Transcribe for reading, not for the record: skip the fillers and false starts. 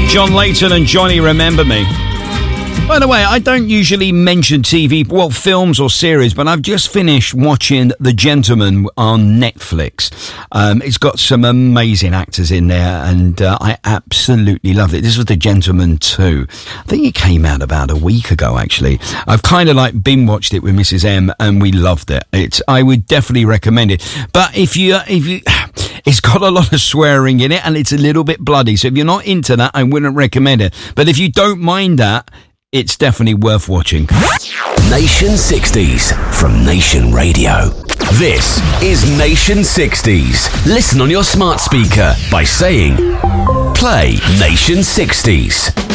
John Layton and Johnny Remember Me. By the way, I don't usually mention TV, well, films or series, but I've just finished watching The Gentleman on Netflix. It's got some amazing actors in there, and I absolutely loved it. This was The Gentleman 2. I think it came out about a week ago, actually. I've kind of like binge-watched it with Mrs. M, and we loved it. I would definitely recommend it. But if you it's got a lot of swearing in it, and it's a little bit bloody, so if you're not into that, I wouldn't recommend it. But if you don't mind that, it's definitely worth watching. Nation 60s from Nation Radio. This is Nation 60s. Listen on your smart speaker by saying, play Nation 60s.